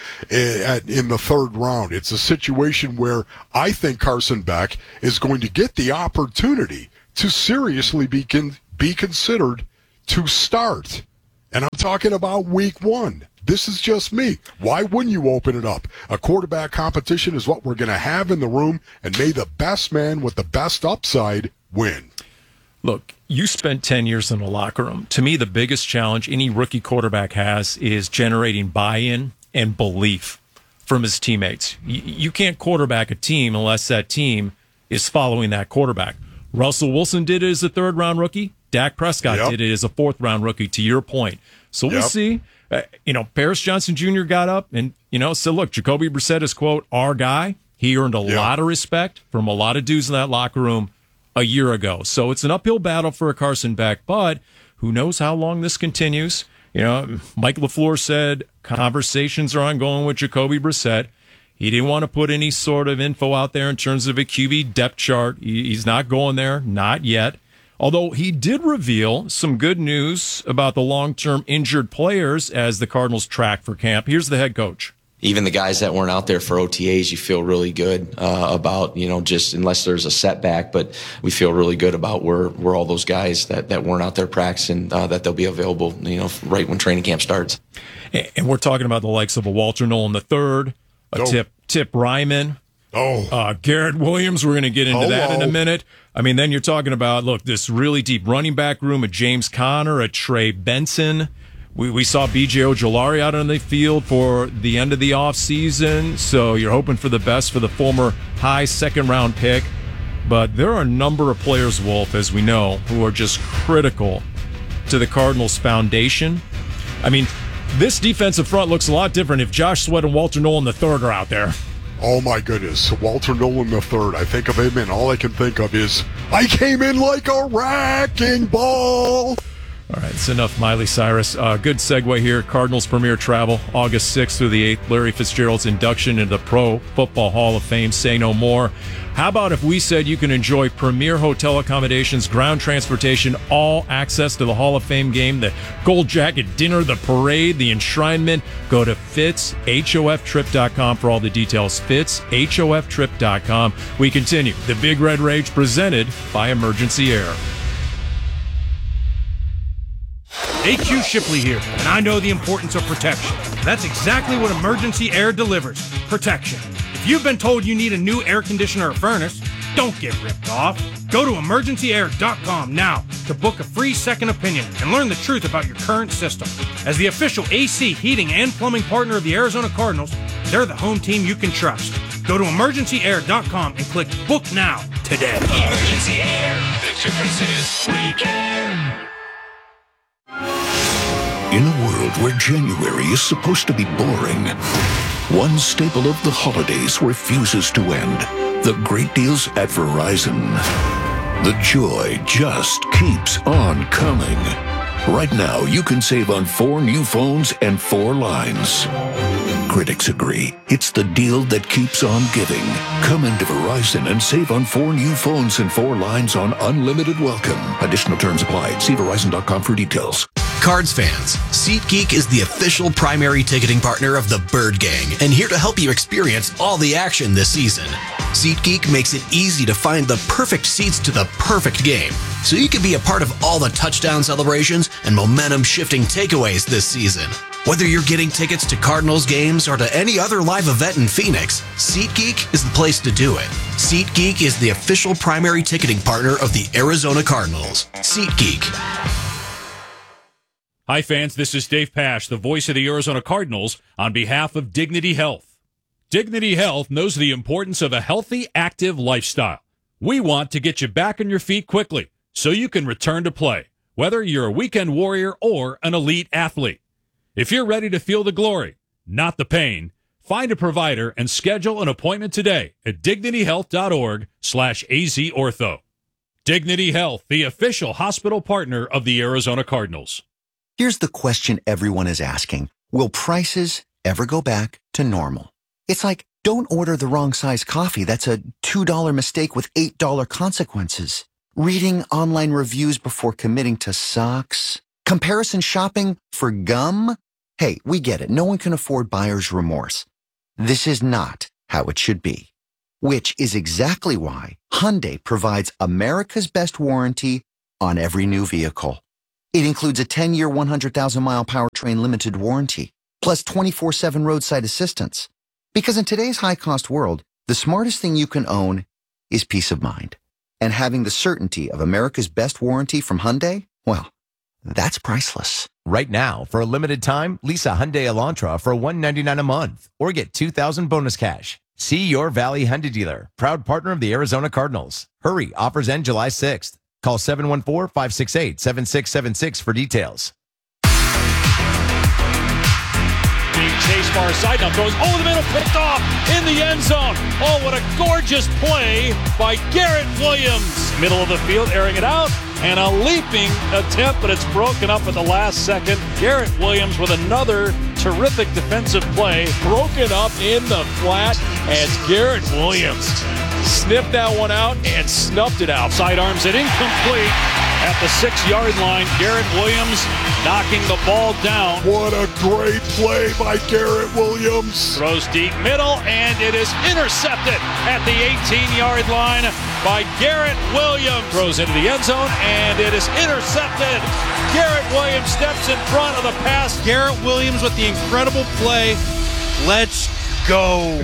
in the third round. It's a situation where I think Carson Beck is going to get the opportunity to seriously be, con- be considered to start. And I'm talking about week one. This is just me. Why wouldn't you open it up? A quarterback competition is what we're going to have in the room, and may the best man with the best upside win. Look, you spent ten years in the locker room. To me, the biggest challenge any rookie quarterback has is generating buy-in and belief from his teammates. You, you can't quarterback a team unless that team is following that quarterback. Russell Wilson did it as a third-round rookie. Dak Prescott yep. did it as a fourth-round rookie, to your point. So we'll yep. see. Uh, you know, Paris Johnson Junior got up and, you know, said, look, Jacoby Brissett is, quote, our guy. He earned a yep. lot of respect from a lot of dudes in that locker room a year ago. So it's an uphill battle for a Carson Beck, but who knows how long this continues. You know, Mike LaFleur said conversations are ongoing with Jacoby Brissett. He didn't want to put any sort of info out there in terms of a Q B depth chart. He's not going there, not yet. Although he did reveal some good news about the long-term injured players as the Cardinals track for camp. Here's the head coach. Even the guys that weren't out there for O T As, you feel really good uh, about, you know, just unless there's a setback, but we feel really good about where, where all those guys that, that weren't out there practicing, uh, that they'll be available, you know, right when training camp starts. And we're talking about the likes of a Walter Nolan the third, a oh. Tip, Tip Ryman. Oh, uh, Garrett Williams. We're going to get into Hello. that in a minute. I mean, then you're talking about, look, this really deep running back room, a James Conner, a Trey Benson. We we saw B J Ojulari out on the field for the end of the offseason, so you're hoping for the best for the former high second-round pick. But there are a number of players, Wolf, as we know, who are just critical to the Cardinals' foundation. I mean, this defensive front looks a lot different if Josh Sweat and Walter Nolan the third are out there. Oh, my goodness. Walter Nolan the third. I think of him, and all I can think of is, I came in like a wrecking ball. All right, it's enough, Miley Cyrus. Uh, good segue here. Cardinals Premier Travel, August sixth through the eighth. Larry Fitzgerald's induction into the Pro Football Hall of Fame. Say no more. How about if we said you can enjoy premier hotel accommodations, ground transportation, all access to the Hall of Fame game, the Gold Jacket dinner, the parade, the enshrinement? Go to Fitz Hof Trip dot com for all the details. Fitz Hof Trip dot com. We continue. The Big Red Rage presented by Emergency Air. A Q Shipley here, and I know the importance of protection. That's exactly what Emergency Air delivers, protection. If you've been told you need a new air conditioner or furnace, don't get ripped off. Go to emergency air dot com now to book a free second opinion and learn the truth about your current system. As the official A C, heating, and plumbing partner of the Arizona Cardinals, they're the home team you can trust. Go to emergency air dot com and click Book Now today. Emergency Air, the difference is we care. In a world where January is supposed to be boring, one staple of the holidays refuses to end. The great deals at Verizon. The joy just keeps on coming. Right now, you can save on four new phones and four lines. Critics agree. It's the deal that keeps on giving. Come into Verizon and save on four new phones and four lines on unlimited welcome. Additional terms apply. See Verizon dot com for details. Cards fans, SeatGeek is the official primary ticketing partner of the Bird Gang and here to help you experience all the action this season. SeatGeek makes it easy to find the perfect seats to the perfect game, so you can be a part of all the touchdown celebrations and momentum-shifting takeaways this season. Whether you're getting tickets to Cardinals games or to any other live event in Phoenix, SeatGeek is the place to do it. SeatGeek is the official primary ticketing partner of the Arizona Cardinals. SeatGeek. Hi, fans. This is Dave Pasch, the voice of the Arizona Cardinals, on behalf of Dignity Health. Dignity Health knows the importance of a healthy, active lifestyle. We want to get you back on your feet quickly so you can return to play, whether you're a weekend warrior or an elite athlete. If you're ready to feel the glory, not the pain, find a provider and schedule an appointment today at dignity health dot org slash A Z ortho. Dignity Health, the official hospital partner of the Arizona Cardinals. Here's the question everyone is asking. Will prices ever go back to normal? It's like, don't order the wrong size coffee. That's a two dollar mistake with eight dollar consequences. Reading online reviews before committing to socks. Comparison shopping for gum. Hey, we get it. No one can afford buyer's remorse. This is not how it should be. Which is exactly why Hyundai provides America's best warranty on every new vehicle. It includes a ten-year, one hundred thousand mile powertrain limited warranty, plus twenty-four seven roadside assistance. Because in today's high-cost world, the smartest thing you can own is peace of mind. And having the certainty of America's best warranty from Hyundai, well, that's priceless. Right now, for a limited time, lease a Hyundai Elantra for one hundred ninety-nine dollars a month or get two thousand dollars bonus cash. See your Valley Hyundai dealer, proud partner of the Arizona Cardinals. Hurry, offers end July sixth. Call seven one four, five six eight, seven six seven six for details. Being chased far side, now throws over the middle, picked off in the end zone. Oh, what a gorgeous play by Garrett Williams. Middle of the field, airing it out, and a leaping attempt, but it's broken up at the last second. Garrett Williams with another terrific defensive play, broken up in the flat as Garrett Williams sniffed that one out and snuffed it out. Sidearms it incomplete at the six-yard line. Garrett Williams knocking the ball down. What a great play by Garrett Williams. Throws deep middle, and it is intercepted at the eighteen-yard line by Garrett Williams. Throws into the end zone, and it is intercepted. Garrett Williams steps in front of the pass. Garrett Williams with the incredible play. Let's go.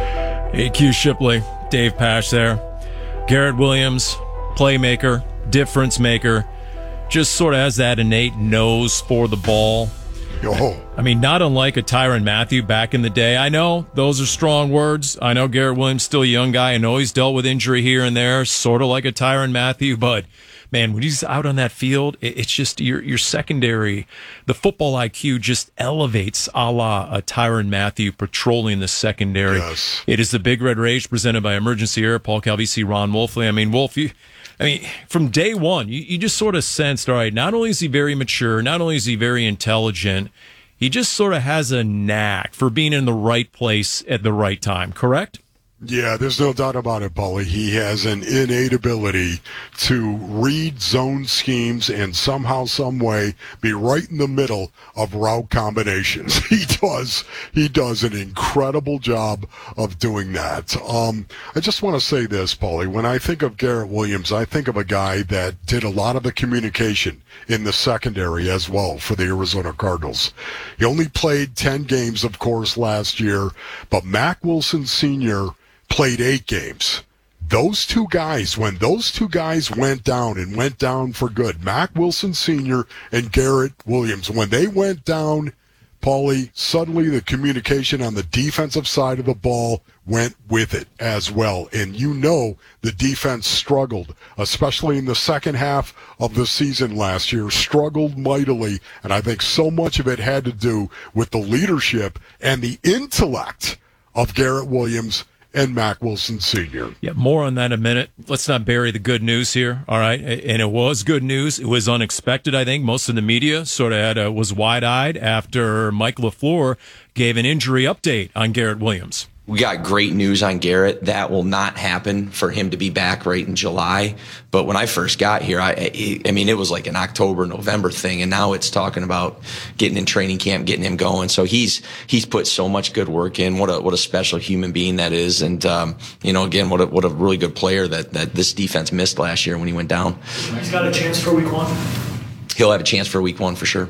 A Q Shipley, Dave Pash there. Garrett Williams, playmaker, difference maker, just sort of has that innate nose for the ball. Yo. I mean, not unlike a Tyrann Mathieu back in the day. I know those are strong words. I know Garrett Williams still a young guy. I know he's dealt with injury here and there, sort of like a Tyrann Mathieu, but man, when he's out on that field, it's just your your secondary, the football I Q just elevates a la a Tyrann Mathieu patrolling the secondary. Yes. It is the Big Red Rage presented by Emergency Air, Paul Calvisi, Ron Wolfley. I mean, Wolf, you, I mean, from day one, you, you just sort of sensed, all right, not only is he very mature, not only is he very intelligent, he just sort of has a knack for being in the right place at the right time, correct? Yeah, there's no doubt about it, Paulie. He has an innate ability to read zone schemes and somehow, some way, be right in the middle of route combinations. He does. He does an incredible job of doing that. Um, I just want to say this, Paulie. When I think of Garrett Williams, I think of a guy that did a lot of the communication in the secondary as well for the Arizona Cardinals. He only played ten games, of course, last year, but Mack Wilson Senior played eight games. Those two guys, when those two guys went down and went down for good, Mack Wilson Senior and Garrett Williams, when they went down, Paulie, suddenly the communication on the defensive side of the ball went with it as well. And you know the defense struggled, especially in the second half of the season last year, struggled mightily. And I think so much of it had to do with the leadership and the intellect of Garrett Williams and Mack Wilson Senior Yeah, more on that in a minute. Let's not bury the good news here, all right? And it was good news. It was unexpected, I think. Most of the media sort of had a, was wide-eyed after Mike LaFleur gave an injury update on Garrett Williams. We got great news on Garrett. That will not happen for him to be back right in July. But when I first got here, I, I mean, it was like an October, November thing, and now it's talking about getting in training camp, getting him going. So he's he's put so much good work in. What a what a special human being that is, and um, you know, again, what a what a really good player that that this defense missed last year when he went down. He's got a chance for week one. He'll have a chance for week one for sure.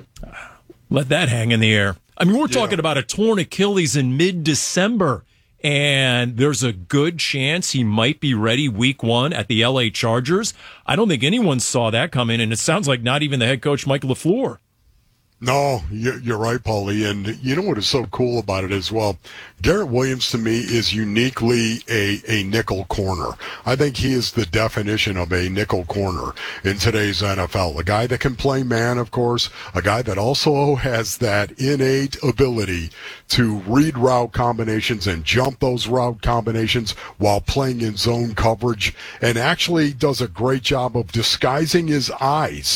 Let that hang in the air. I mean, we're yeah. talking about a torn Achilles in mid-December. And there's a good chance he might be ready week one at the L A Chargers. I don't think anyone saw that coming, and it sounds like not even the head coach, Mike LaFleur. No, you're right, Paulie. And you know what is so cool about it as well? Garrett Williams, to me, is uniquely a, a nickel corner. I think he is the definition of a nickel corner in today's N F L. A guy that can play man, of course. A guy that also has that innate ability to read route combinations and jump those route combinations while playing in zone coverage, and actually does a great job of disguising his eyes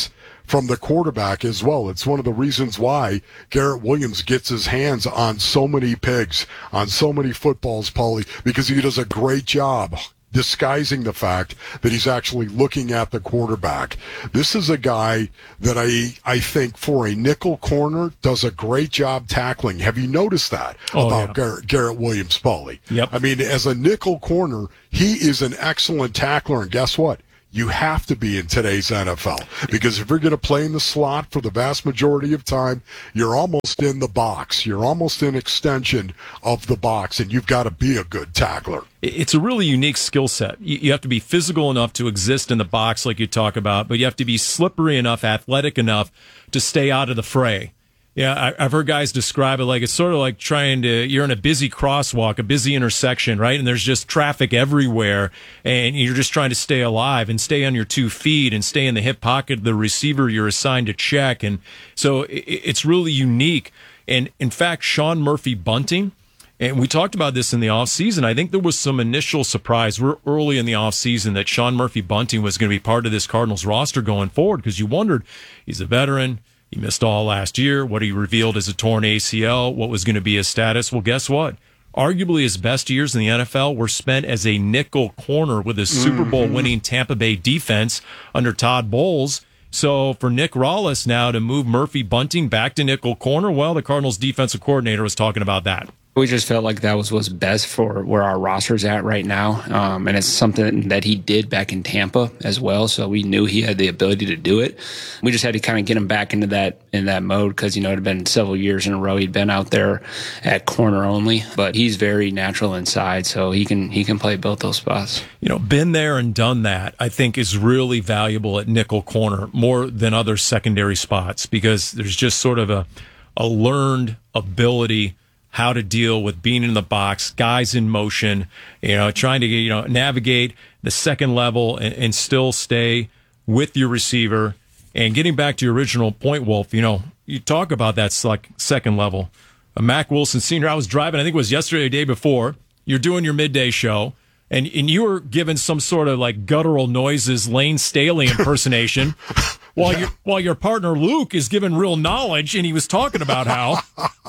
from the quarterback as well. It's one of the reasons why Garrett Williams gets his hands on so many pigs, on so many footballs, Paulie, because he does a great job disguising the fact that he's actually looking at the quarterback. This is a guy that I I think for a nickel corner does a great job tackling. Have you noticed that oh, about yeah. Garrett, Garrett Williams, Paulie? Yep. I mean, as a nickel corner, he is an excellent tackler, and guess what? You have to be in today's N F L, because if you're going to play in the slot for the vast majority of time, you're almost in the box. You're almost an extension of the box, and you've got to be a good tackler. It's a really unique skill set. You have to be physical enough to exist in the box like you talk about, but you have to be slippery enough, athletic enough to stay out of the fray. Yeah, I've heard guys describe it like it's sort of like trying to, you're in a busy crosswalk, a busy intersection, right? And there's just traffic everywhere, and you're just trying to stay alive and stay on your two feet and stay in the hip pocket of the receiver you're assigned to check. And so it's really unique. And in fact, Sean Murphy Bunting, and we talked about this in the offseason, I think there was some initial surprise early in the offseason that Sean Murphy Bunting was going to be part of this Cardinals roster going forward, because you wondered, he's a veteran. He missed all last year. What he revealed as a torn A C L, what was going to be his status? Well, guess what? Arguably his best years in the N F L were spent as a nickel corner with his mm-hmm. Super Bowl winning Tampa Bay defense under Todd Bowles. So for Nick Rallis now to move Murphy Bunting back to nickel corner, well, the Cardinals defensive coordinator was talking about that. We just felt like that was what's best for where our roster's at right now. Um, and it's something that he did back in Tampa as well. So we knew he had the ability to do it. We just had to kind of get him back into that in that mode, because, you know, it had been several years in a row he'd been out there at corner only. But he's very natural inside, so he can he can play both those spots. You know, been there and done that, I think, is really valuable at nickel corner more than other secondary spots, because there's just sort of a a learned ability how to deal with being in the box, guys in motion, you know, trying to, you know, navigate the second level and, and still stay with your receiver. And getting back to your original point, Wolf, you know, you talk about that like second level. Uh, Mack Wilson Senior, I was driving, I think it was yesterday or the day before, you're doing your midday show, and, and you were given some sort of like guttural noises, Lane Staley impersonation, while, yeah. your, while your partner Luke is giving real knowledge, and he was talking about how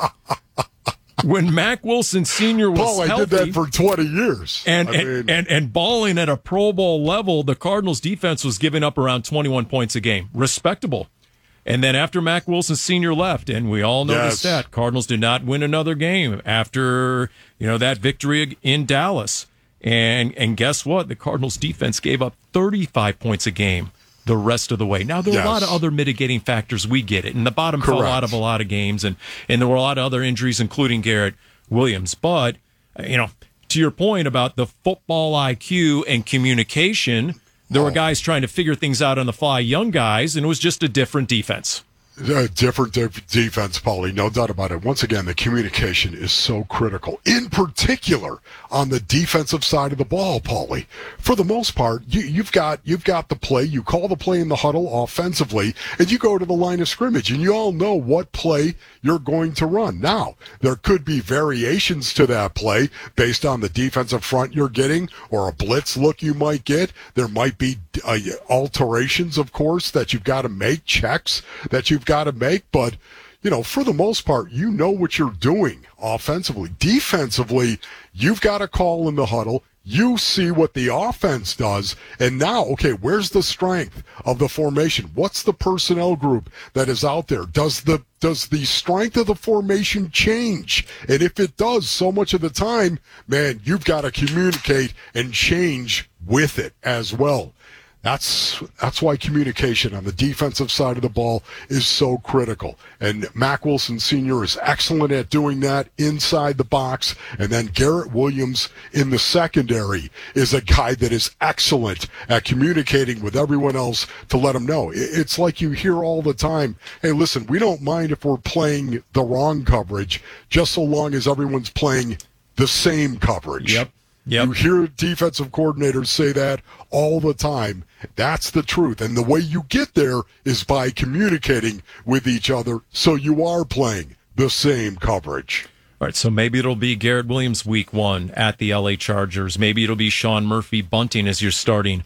when Mack Wilson Senior was Paul, I healthy, did that for twenty years. And, I and, mean, and, and balling at a Pro Bowl level, the Cardinals defense was giving up around twenty-one points a game. Respectable. And then after Mack Wilson Senior left, and we all noticed yes. that, Cardinals did not win another game after, you know, that victory in Dallas. And and guess what? The Cardinals defense gave up thirty-five points a game the rest of the way. Now, there yes. are a lot of other mitigating factors. We get it. And the bottom Correct. fell out of a lot of games, and, and there were a lot of other injuries, including Garrett Williams. But, you know, to your point about the football I Q and communication, there oh. were guys trying to figure things out on the fly, young guys, and it was just a different defense. A different de- defense, Paulie, no doubt about it. Once again, the communication is so critical, in particular on the defensive side of the ball, Paulie. For the most part, you, you've got you've got the play. You call the play in the huddle offensively, and you go to the line of scrimmage, and you all know what play you're going to run. Now, there could be variations to that play based on the defensive front you're getting or a blitz look you might get. There might be uh, alterations, of course, that you've got to make, checks that you've got to make, but you know, for the most part, you know what you're doing offensively. Defensively, you've got a call in the huddle. You see what the offense does, and now, okay, where's the strength of the formation? What's the personnel group that is out there? Does the does the strength of the formation change? And if it does, so much of the time, man, you've got to communicate and change with it as well. That's that's why communication on the defensive side of the ball is so critical. And Mack Wilson Senior is excellent at doing that inside the box. And then Garrett Williams in the secondary is a guy that is excellent at communicating with everyone else to let them know. It's like you hear all the time, hey, listen, we don't mind if we're playing the wrong coverage, just so long as everyone's playing the same coverage. Yep. Yep. You hear defensive coordinators say that all the time. That's the truth. And the way you get there is by communicating with each other so you are playing the same coverage. All right, so maybe it'll be Garrett Williams week one at the L A Chargers. Maybe it'll be Sean Murphy Bunting as your starting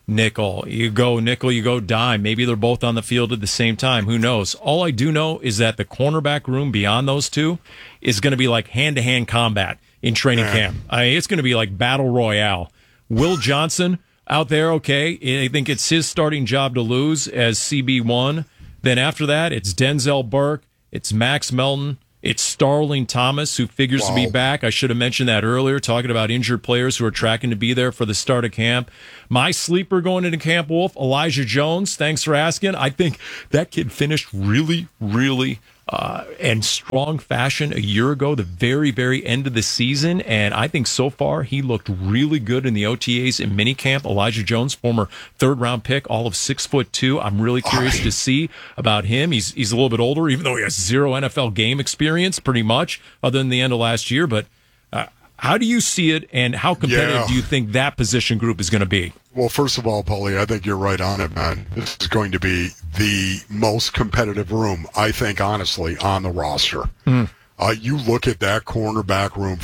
nickel. You go nickel, you go dime. Maybe they're both on the field at the same time. Who knows? All I do know is that the cornerback room beyond those two is going to be like hand-to-hand combat in training Yeah. camp. I mean, it's going to be like battle royale. Will Johnson out there, okay. I think it's his starting job to lose as C B one. Then after that, it's Denzel Burke, it's Max Melton, it's Starling Thomas, who figures to be Wow. back. I should have mentioned that earlier, talking about injured players who are tracking to be there for the start of camp. My sleeper going into Camp Wolf, Elijah Jones. Thanks for asking. I think that kid finished really, really uh, in strong fashion a year ago, the very, very end of the season. And I think so far he looked really good in the O T As in minicamp. Elijah Jones, former third round pick, all of six foot two. I'm really curious to see about him. He's he's a little bit older, even though he has zero N F L game experience, pretty much, other than the end of last year. But uh, how do you see it, and how competitive Yeah. do you think that position group is going to be? Well, first of all, Paulie, I think you're right on it, man. This is going to be the most competitive room, I think, honestly, on the roster. Mm. Uh, you look at that cornerback room